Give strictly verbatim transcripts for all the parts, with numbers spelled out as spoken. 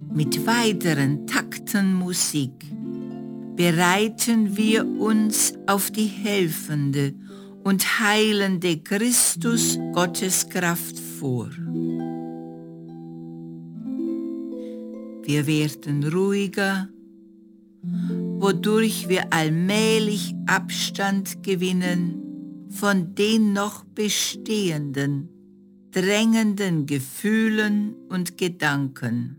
Mit weiteren Takten Musik bereiten wir uns auf die helfende und heilende Christus Gotteskraft vor. Wir werden ruhiger, wodurch wir allmählich Abstand gewinnen von den noch bestehenden, drängenden Gefühlen und Gedanken.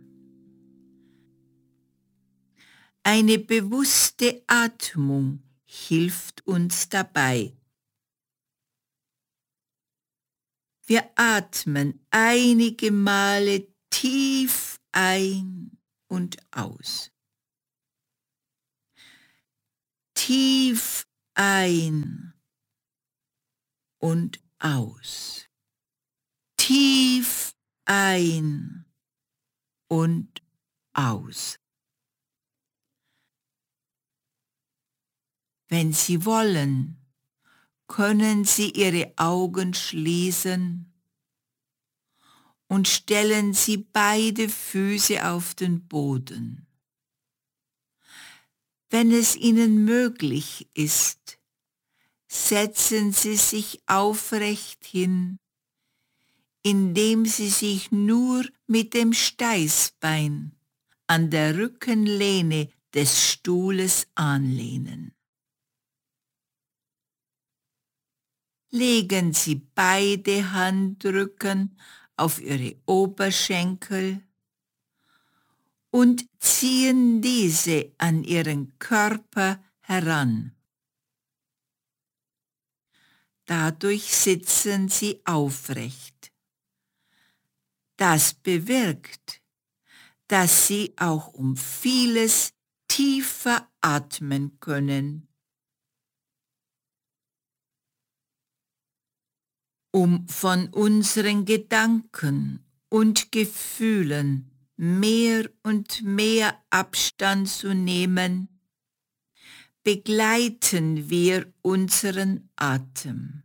Eine bewusste Atmung hilft uns dabei. Wir atmen einige Male tief ein und aus. Tief ein und aus. Tief ein und aus. Wenn Sie wollen, können Sie Ihre Augen schließen und stellen Sie beide Füße auf den Boden. Wenn es Ihnen möglich ist, setzen Sie sich aufrecht hin, indem Sie sich nur mit dem Steißbein an der Rückenlehne des Stuhles anlehnen. Legen Sie beide Handrücken auf Ihre Oberschenkel und ziehen diese an Ihren Körper heran. Dadurch sitzen Sie aufrecht. Das bewirkt, dass Sie auch um vieles tiefer atmen können. Um von unseren Gedanken und Gefühlen mehr und mehr Abstand zu nehmen, begleiten wir unseren Atem.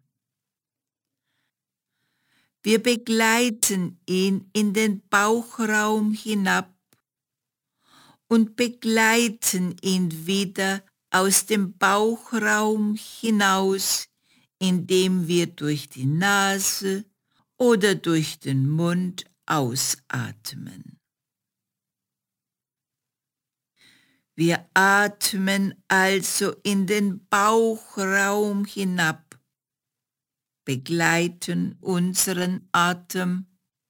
Wir begleiten ihn in den Bauchraum hinab und begleiten ihn wieder aus dem Bauchraum hinaus, indem wir durch die Nase oder durch den Mund ausatmen. Wir atmen also in den Bauchraum hinab, begleiten unseren Atem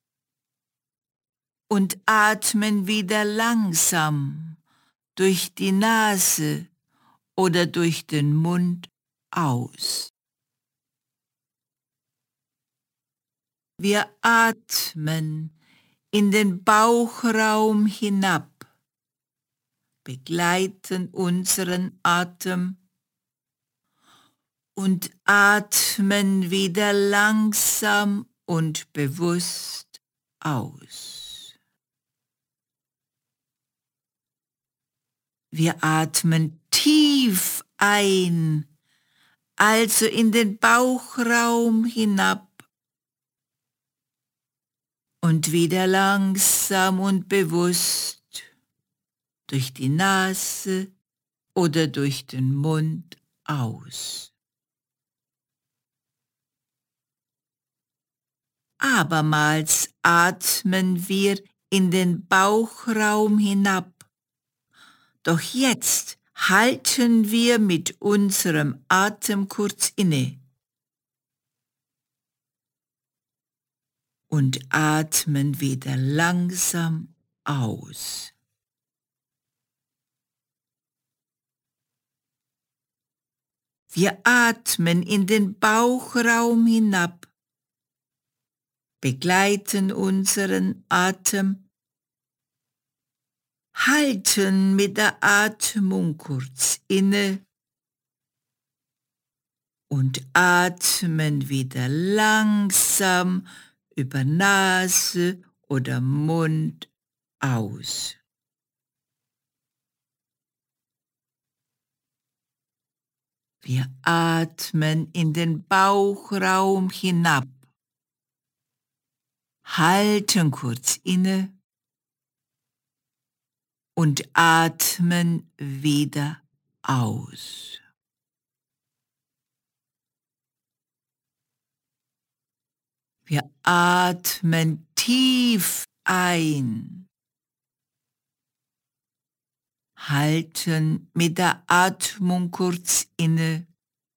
und atmen wieder langsam durch die Nase oder durch den Mund aus. Wir atmen in den Bauchraum hinab, begleiten unseren Atem und atmen wieder langsam und bewusst aus. Wir atmen tief ein, also in den Bauchraum hinab, und wieder langsam und bewusst durch die Nase oder durch den Mund aus. Abermals atmen wir in den Bauchraum hinab. Doch jetzt halten wir mit unserem Atem kurz inne und atmen wieder langsam aus. Wir atmen in den Bauchraum hinab, begleiten unseren Atem, halten mit der Atmung kurz inne und atmen wieder langsam über Nase oder Mund aus. Wir atmen in den Bauchraum hinab, halten kurz inne und atmen wieder aus. Wir atmen tief ein, halten mit der Atmung kurz inne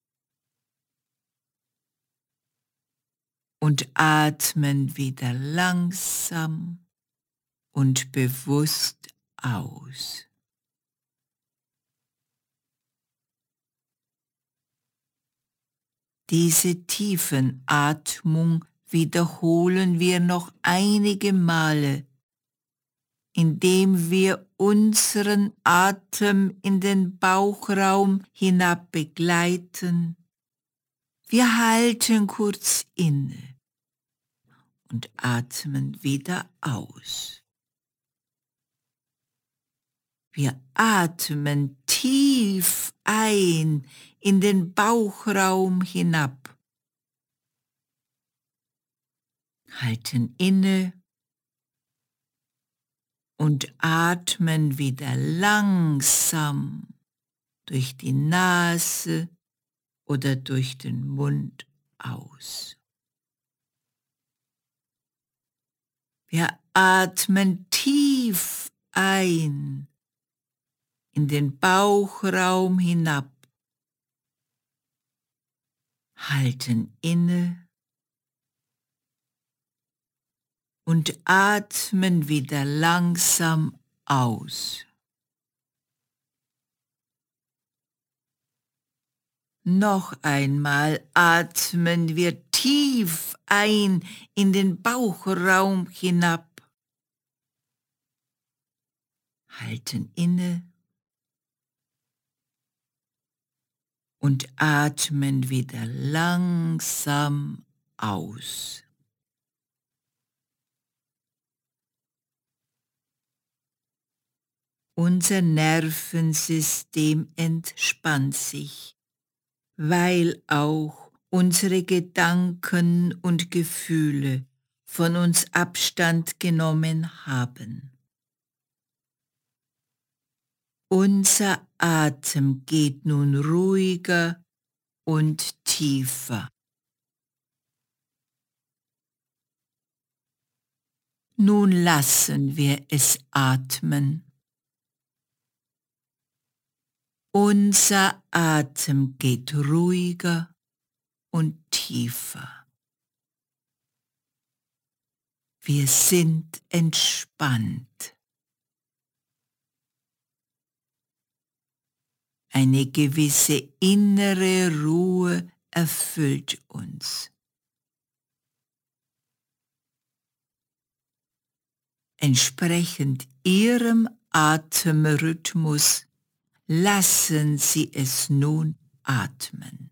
und atmen wieder langsam und bewusst aus. Diese Tiefenatmung wiederholen wir noch einige Male, indem wir unseren Atem in den Bauchraum hinab begleiten. Wir halten kurz inne und atmen wieder aus. Wir atmen tief ein in den Bauchraum hinab, halten inne und atmen wieder langsam durch die Nase oder durch den Mund aus. Wir atmen tief ein in den Bauchraum hinab, halten inne und atmen wieder langsam aus. Noch einmal atmen wir tief ein in den Bauchraum hinab, halten inne und atmen wieder langsam aus. Unser Nervensystem entspannt sich, weil auch unsere Gedanken und Gefühle von uns Abstand genommen haben. Unser Atem geht nun ruhiger und tiefer. Nun lassen wir es atmen. Unser Atem geht ruhiger und tiefer. Wir sind entspannt. Eine gewisse innere Ruhe erfüllt uns. Entsprechend Ihrem Atemrhythmus lassen Sie es nun atmen.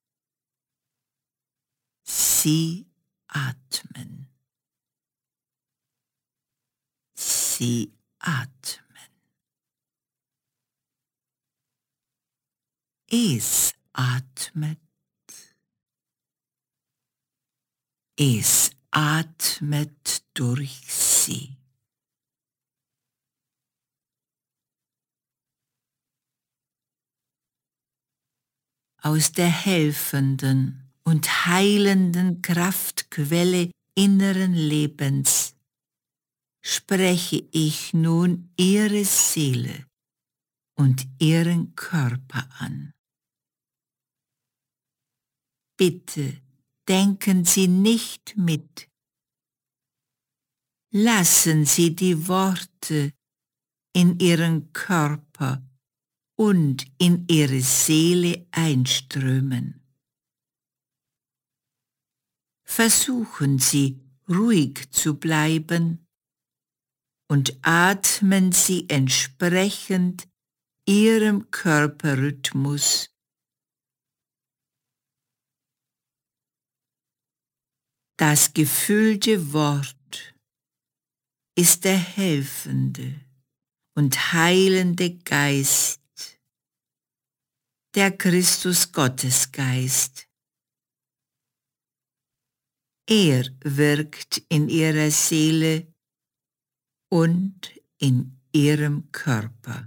Sie atmen. Sie atmen. Es atmet. Es atmet durch Sie. Aus der helfenden und heilenden Kraftquelle inneren Lebens spreche ich nun Ihre Seele und Ihren Körper an. Bitte denken Sie nicht mit. Lassen Sie die Worte in Ihren Körper und in Ihre Seele einströmen. Versuchen Sie, ruhig zu bleiben und atmen Sie entsprechend Ihrem Körperrhythmus. Das gefüllte Wort ist der helfende und heilende Geist, der Christus-Gottesgeist. Er wirkt in Ihrer Seele und in ihrem Körper.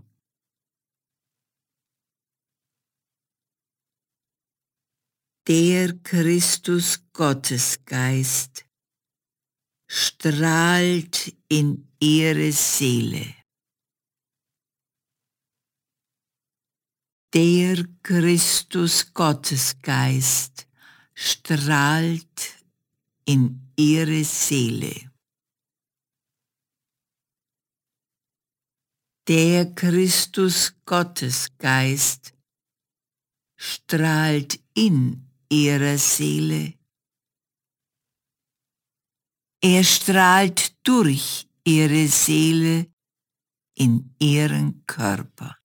Der Christus Gottesgeist strahlt in ihre Seele. Der Christus Gottesgeist strahlt in ihre Seele. Der Christus Gottesgeist strahlt in ihrer Seele. Er strahlt durch ihre Seele in ihren Körper.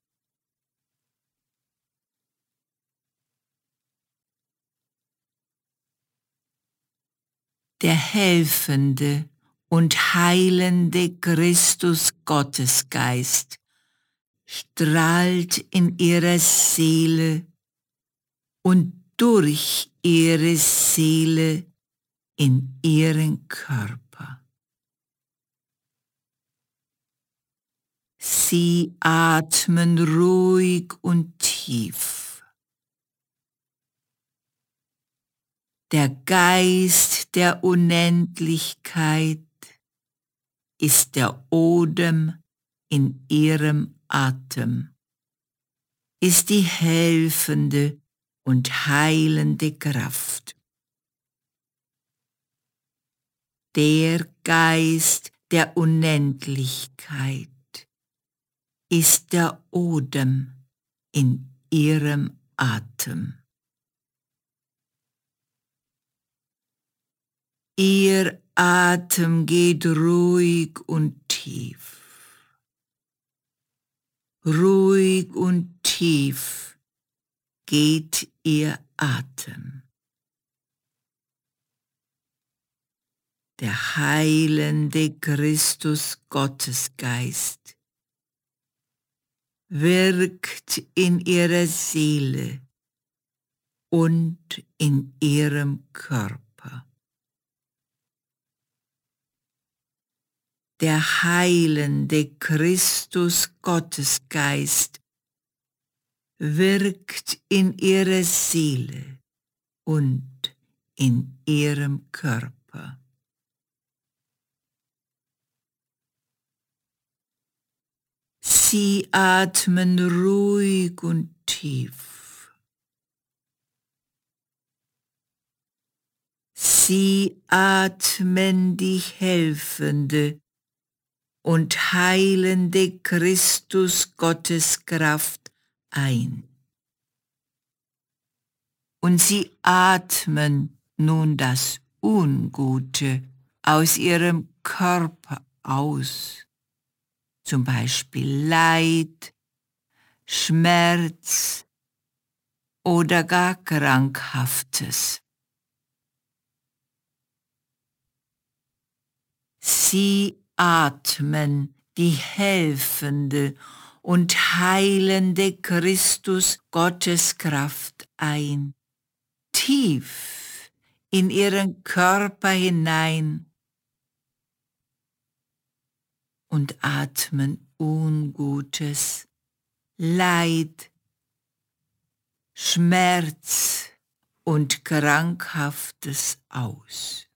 Der helfende und heilende Christus Gottesgeist strahlt in ihrer Seele und durch ihre Seele in ihren Körper. Sie atmen ruhig und tief. Der Geist der Unendlichkeit ist der Odem in ihrem Atem, ist die helfende und heilende Kraft. Der Geist der Unendlichkeit ist der Odem in ihrem Atem. Ihr Atem geht ruhig und tief. Ruhig und tief geht ihr Atem. Der heilende Christus Gottesgeist wirkt in ihrer Seele und in ihrem Körper. Der heilende Christus Gottesgeist wirkt in ihrer Seele und in ihrem Körper. Sie atmen ruhig und tief. Sie atmen die helfende und heilende Christus Gotteskraft ein. Und sie atmen nun das Ungute aus ihrem Körper aus, zum Beispiel Leid, Schmerz oder gar Krankhaftes. Sie atmen die helfende und heilende Christus Gotteskraft ein, tief in ihren Körper hinein und atmen Ungutes, Leid, Schmerz und Krankhaftes aus.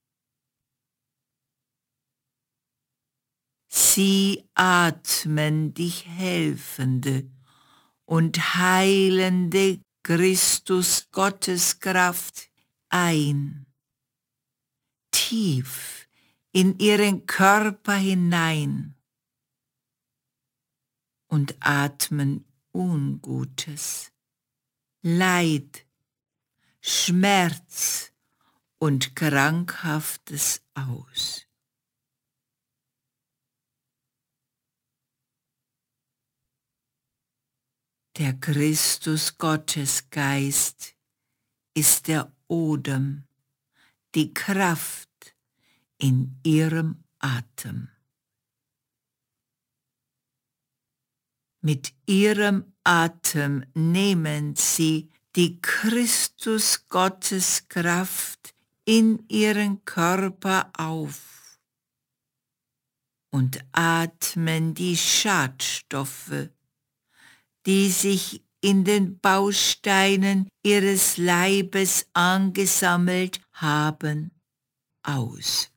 Sie atmen die helfende und heilende Christus Gotteskraft ein, tief in ihren Körper hinein und atmen Ungutes, Leid, Schmerz und Krankhaftes aus. Der Christus Gottesgeist ist der Odem, die Kraft in ihrem Atem. Mit ihrem Atem nehmen sie die Christus Gotteskraft in ihren Körper auf und atmen die Schadstoffe, die sich in den Bausteinen ihres Leibes angesammelt haben, aus.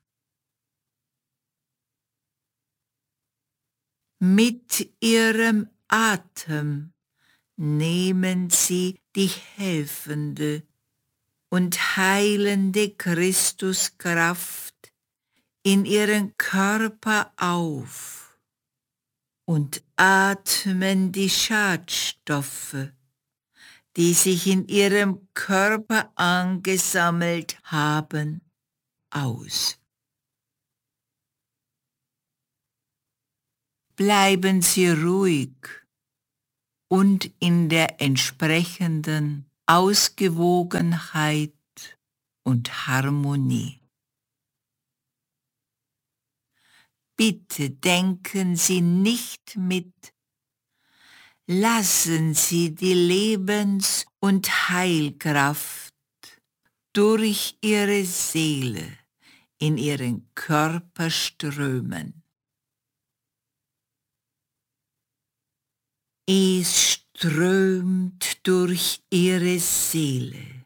Mit ihrem Atem nehmen sie die helfende und heilende Christuskraft in ihren Körper auf und atmen die Schadstoffe, die sich in ihrem Körper angesammelt haben, aus. Bleiben Sie ruhig und in der entsprechenden Ausgewogenheit und Harmonie. Bitte denken Sie nicht mit, lassen Sie die Lebens- und Heilkraft durch Ihre Seele in Ihren Körper strömen. Es strömt durch Ihre Seele.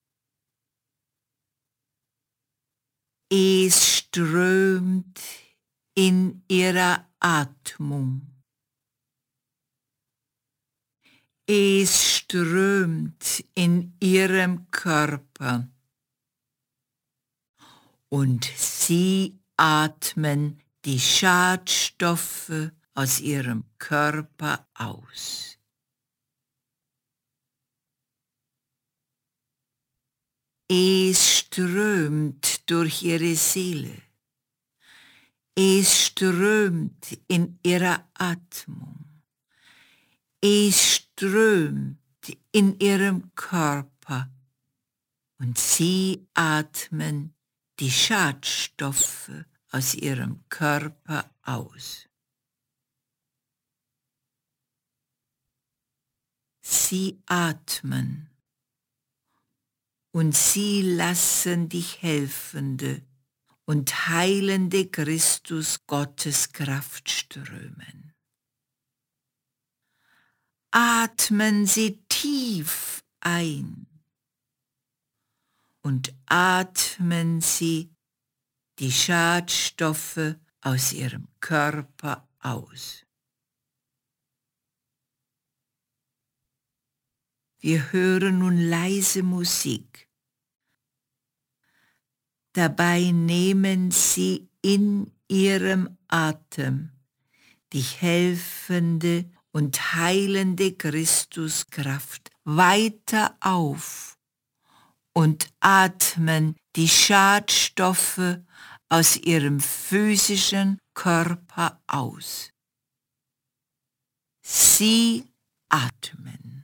Es strömt in Ihrer Atmung. Es strömt in Ihrem Körper. Und Sie atmen die Schadstoffe aus Ihrem Körper aus. Es strömt durch Ihre Seele. Es strömt in Ihrer Atmung. Es strömt in Ihrem Körper. Und Sie atmen die Schadstoffe aus Ihrem Körper aus. Sie atmen und Sie lassen die helfende und heilende Christus Gottes Kraft strömen. Atmen Sie tief ein und atmen Sie die Schadstoffe aus Ihrem Körper aus. Wir hören nun leise Musik. Dabei nehmen Sie in Ihrem Atem die helfende und heilende Christuskraft weiter auf und atmen die Schadstoffe aus Ihrem physischen Körper aus. Sie atmen.